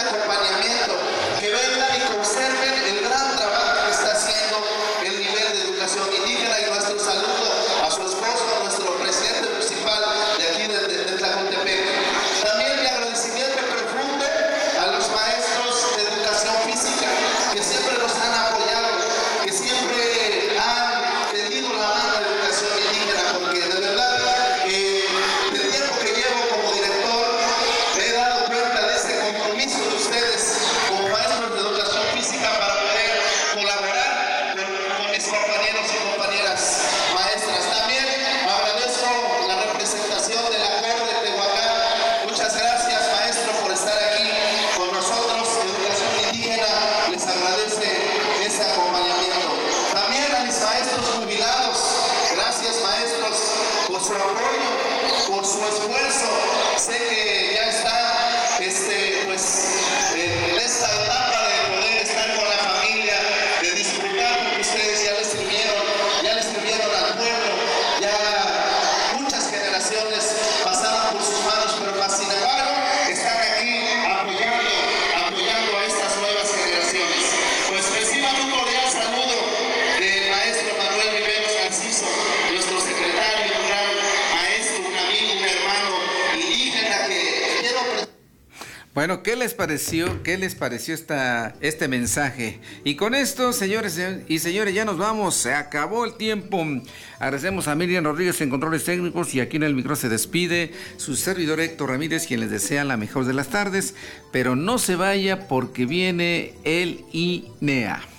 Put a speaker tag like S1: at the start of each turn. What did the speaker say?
S1: acompañamiento, que vengan y conserven el gran trabajo que está haciendo el nivel de educación indígena. Y nuestro saludo a su esposo, a nuestro presidente municipal de aquí de Tlacontepec. También mi agradecimiento profundo a los maestros de educación física que siempre nos han apoyado, que siempre han tendido la mano a la educación indígena, porque de verdad el tiempo que llevo como director me he dado cuenta de ese compromiso de ustedes como maestros de educación física para poder colaborar con mis compañeros y compañeras maestras. También agradezco la representación de la COR de Tehuacán. Muchas gracias, maestro, por estar aquí con nosotros. Educación indígena les agradece ese acompañamiento. También a mis maestros jubilados, gracias, maestros, por su apoyo, por su esfuerzo. Sé que ya está en esta etapa de poder estar con la familia, de disfrutar, porque ustedes ya les sirvieron al pueblo, ya muchas generaciones pasaron por sus manos, pero más sin embargo están aquí apoyando a estas nuevas generaciones. Pues reciban un cordial saludo del maestro Manuel Riveros Narciso, nuestro secretario, un gran maestro, un amigo, un hermano indígena que quiero presentar.
S2: Bueno, ¿qué les pareció? ¿Qué les pareció este mensaje? Y con esto, señores y señores, ya nos vamos. Se acabó el tiempo. Agradecemos a Miriam Rodríguez en controles técnicos, y aquí en el micro se despide su servidor Héctor Ramírez, quien les desea la mejor de las tardes. Pero no se vaya, porque viene el INEA.